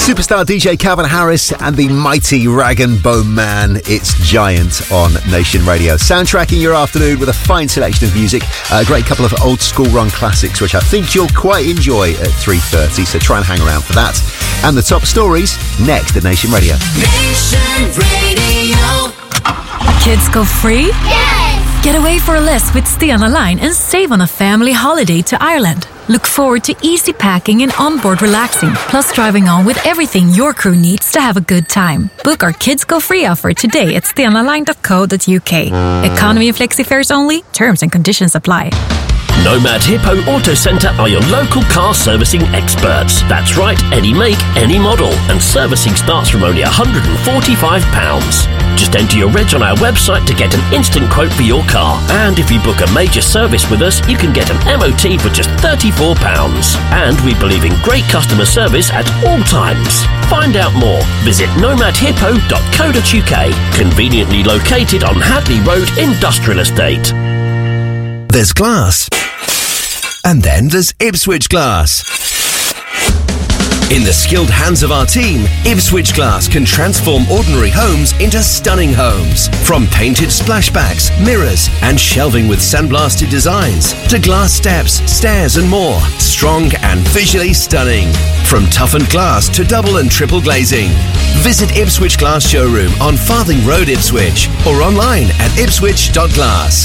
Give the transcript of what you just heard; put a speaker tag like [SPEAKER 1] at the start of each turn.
[SPEAKER 1] Superstar DJ Calvin Harris and the mighty Rag and Bone Man. It's Giant on Nation Radio. Soundtracking your afternoon with a fine selection of music. A great couple of old school run classics, which I think you'll quite enjoy at 3:30. So try and hang around for that. And the top stories next at Nation Radio.
[SPEAKER 2] Nation Radio.
[SPEAKER 3] Kids go free?
[SPEAKER 2] Yes!
[SPEAKER 3] Get away for a less with Stena Line and save on a family holiday to Ireland. Look forward to easy packing and onboard relaxing, plus driving on with everything your crew needs to have a good time. Book our Kids Go Free offer today at stenaline.co.uk. Economy and flexi fares only. Terms and conditions apply.
[SPEAKER 4] Nomad Hippo Auto Centre are your local car servicing experts. That's right, any make, any model. And servicing starts from only £145. Just enter your reg on our website to get an instant quote for your car. And if you book a major service with us, you can get an MOT for just £34. And we believe in great customer service at all times. Find out more. Visit nomadhippo.co.uk. Conveniently located on Hadley Road Industrial Estate.
[SPEAKER 5] There's glass. And then there's Ipswich Glass. In the skilled hands of our team, Ipswich Glass can transform ordinary homes into stunning homes. From painted splashbacks, mirrors, and shelving with sandblasted designs, to glass steps, stairs, and more. Strong and visually stunning. From toughened glass to double and triple glazing. Visit Ipswich Glass Showroom on Farthing Road, Ipswich, or online at ipswich.glass.